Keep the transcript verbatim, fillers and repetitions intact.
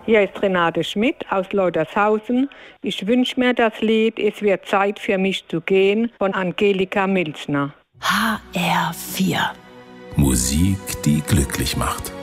Hier ist Renate Schmidt aus Leutershausen. Ich wünsche mir das Lied Es wird Zeit für mich zu gehen von Angelika Milchner. H R vier. Musik, die glücklich macht.